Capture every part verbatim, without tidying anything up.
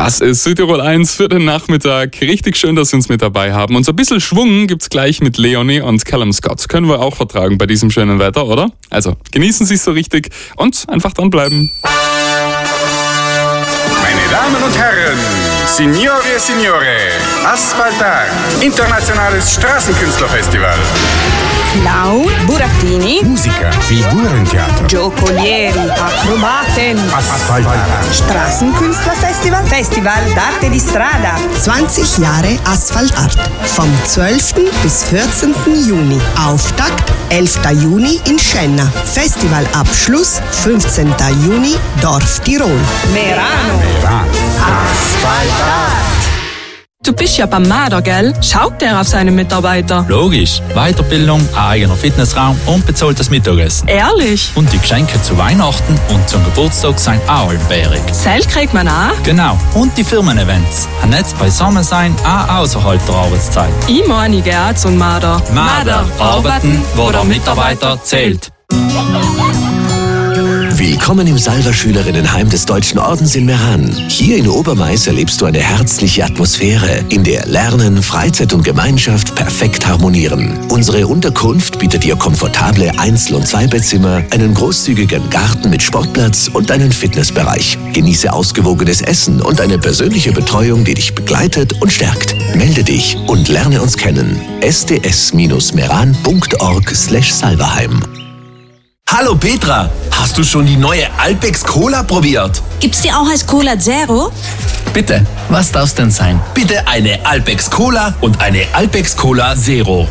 Das ist Südtirol eins für den Nachmittag. Richtig schön, dass Sie uns mit dabei haben. Und so ein bisschen Schwung gibt's gleich mit Leonie und Callum Scott. Können wir auch vertragen bei diesem schönen Wetter, oder? Also genießen Sie es so richtig und einfach dranbleiben. Meine Damen und Herren, Signore e Signore, Asphaltart, internationales Straßenkünstlerfestival. Clown, Burattini, Musica, Figurentheater, Giocolieri, Akrobaten, Asphaltart, Straßenkünstlerfestival, Festival d'Arte di Strada. zwanzig Jahre Asphaltart. Vom zwölften bis vierzehnten Juni. Auftakt elften Juni in Schenna. Festivalabschluss fünfzehnten Juni Dorf Tirol. Merano, Asphaltart. Du bist ja beim Mader, gell? Schaut der auf seine Mitarbeiter? Logisch. Weiterbildung, ein eigener Fitnessraum und bezahltes Mittagessen. Ehrlich? Und die Geschenke zu Weihnachten und zum Geburtstag sind auch allbärig. Seil kriegt man auch? Genau. Und die Firmen-Events. Ein Netz beisammen sein, auch außerhalb der Arbeitszeit. Ich meine, ich gehe auch zum Mader. Mader. Arbeiten, wo der Mitarbeiter zählt. Willkommen im Salva-Schülerinnenheim des Deutschen Ordens in Meran. Hier in Obermais erlebst du eine herzliche Atmosphäre, in der Lernen, Freizeit und Gemeinschaft perfekt harmonieren. Unsere Unterkunft bietet dir komfortable Einzel- und Zweibettzimmer, einen großzügigen Garten mit Sportplatz und einen Fitnessbereich. Genieße ausgewogenes Essen und eine persönliche Betreuung, die dich begleitet und stärkt. Melde dich und lerne uns kennen. s d s Bindestrich meran punkt org slash salvaheim. Hallo Petra, hast du schon die neue Alpex Cola probiert? Gibt's die auch als Cola Zero? Bitte, was darf's denn sein? Bitte eine Alpex Cola und eine Alpex Cola Zero.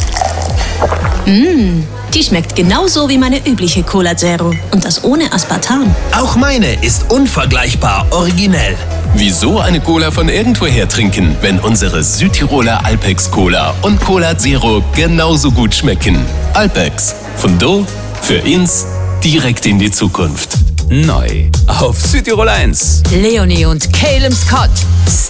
Mmh, die schmeckt genauso wie meine übliche Cola Zero. Und das ohne Aspartam. Auch meine ist unvergleichbar originell. Wieso eine Cola von irgendwoher trinken, wenn unsere Südtiroler Alpex Cola und Cola Zero genauso gut schmecken? Alpex, von do für ins, direkt in die Zukunft. Neu auf Südtirol eins. Leonie und Callum Scott.